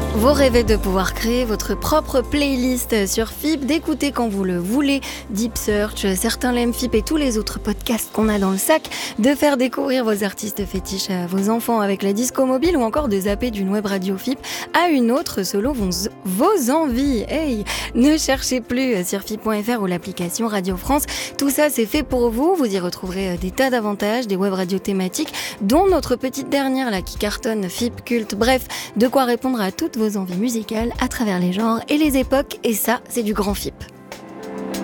Vous rêvez de pouvoir créer votre propre playlist sur FIP, d'écouter quand vous le voulez, Deep Search, certains l'aiment FIP et tous les autres podcasts qu'on a dans le sac, de faire découvrir vos artistes fétiches à vos enfants avec la disco mobile ou encore de zapper d'une web radio FIP à une autre selon vos envies. Hey, ne cherchez plus sur FIP.fr ou l'application Radio France. Tout ça, c'est fait pour vous. Vous y retrouverez des tas d'avantages, des web radios thématiques, dont notre petite dernière là qui cartonne, FIP Culte. Bref, de quoi répondre à toutes vos envies musicales à travers les genres et les époques, et ça, c'est du grand FIP.